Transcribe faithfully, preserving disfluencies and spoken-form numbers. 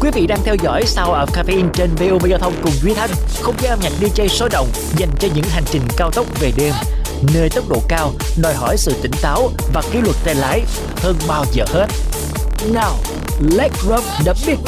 Quý vị đang theo dõi Sound of Caffeine trên vê o vê Giao thông cùng Duy Thanh, không gian âm nhạc đi jay sôi động dành cho những hành trình cao tốc về đêm, nơi tốc độ cao đòi hỏi sự tỉnh táo và kỷ luật tay lái hơn bao giờ hết. Now, let's rock the beat.